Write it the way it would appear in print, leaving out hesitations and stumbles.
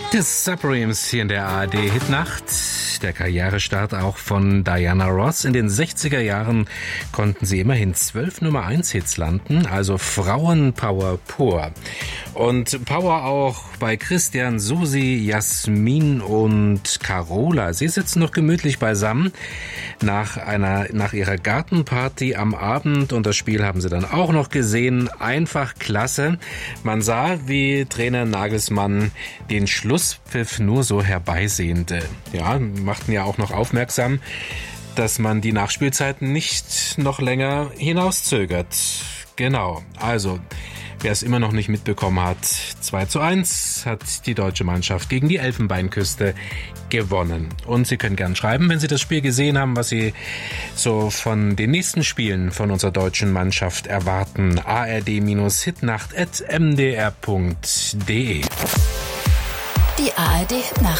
Die Supremes hier in der ARD-Hitnacht. Der Karrierestart auch von Diana Ross. In den 60er Jahren konnten sie immerhin 12 Nummer-1-Hits landen, also Frauenpower pur. Und Power auch bei Christian, Susi, Jasmin und Carola. Sie sitzen noch gemütlich beisammen nach ihrer Gartenparty am Abend, und das Spiel haben sie dann auch noch gesehen. Einfach klasse. Man sah, wie Trainer Nagelsmann den Schlusspfiff nur so herbeisehnte. Ja, machten ja auch noch aufmerksam, dass man die Nachspielzeiten nicht noch länger hinauszögert. Genau, also wer es immer noch nicht mitbekommen hat, 2:1 hat die deutsche Mannschaft gegen die Elfenbeinküste gewonnen. Und Sie können gern schreiben, wenn Sie das Spiel gesehen haben, was Sie so von den nächsten Spielen von unserer deutschen Mannschaft erwarten. ard-hitnacht@mdr.de. Die ARD Hitnacht.